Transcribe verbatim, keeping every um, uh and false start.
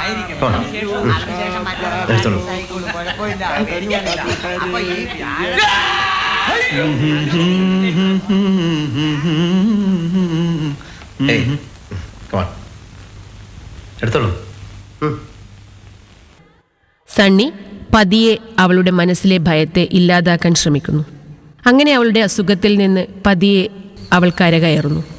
എടുത്തോളൂ. എടുത്തോളൂ. സണ്ണി പതിയെ അവളുടെ മനസ്സിലെ ഭയത്തെ ഇല്ലാതാക്കാൻ ശ്രമിക്കുന്നു. അങ്ങനെ അവളുടെ അസുഖത്തിൽ നിന്ന് പതിയെ അവൾ കരകയറുന്നു.